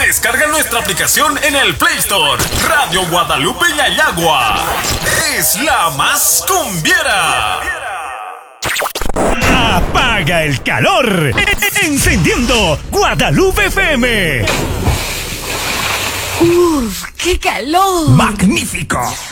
Descarga nuestra aplicación en el Play Store. Radio Guadalupe y Ayagua. Es la más cumbiera. Apaga el calor. Encendiendo Guadalupe FM. ¡Uf! ¡Qué calor! ¡Magnífico!